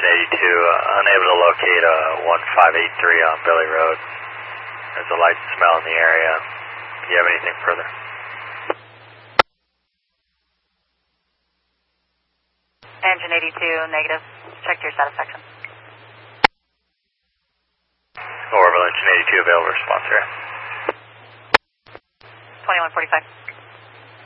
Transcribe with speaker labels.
Speaker 1: Engine 82, unable to locate 1583 on Billy Road. There's a light smell in the area. Do you have anything further?
Speaker 2: Engine 82, negative. Check your satisfaction.
Speaker 1: Orbital Engine 82, available response here.
Speaker 2: 2145.